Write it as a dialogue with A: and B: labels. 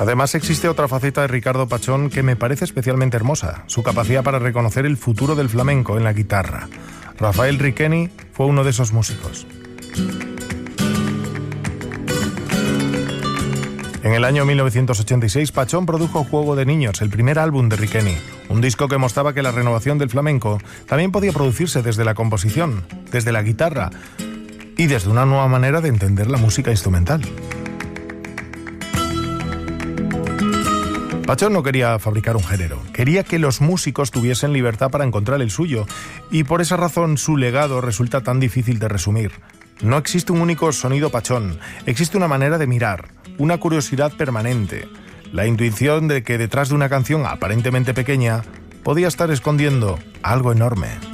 A: Además, existe otra faceta de Ricardo Pachón que me parece especialmente hermosa, su capacidad para reconocer el futuro del flamenco en la guitarra. Rafael Riqueni fue uno de esos músicos. En el año 1986, Pachón produjo Juego de Niños, el primer álbum de Riqueni, un disco que mostraba que la renovación del flamenco también podía producirse desde la composición, desde la guitarra y desde una nueva manera de entender la música instrumental. Pachón no quería fabricar un género, quería que los músicos tuviesen libertad para encontrar el suyo, y por esa razón su legado resulta tan difícil de resumir. No existe un único sonido Pachón, existe una manera de mirar, una curiosidad permanente, la intuición de que detrás de una canción aparentemente pequeña podía estar escondiendo algo enorme.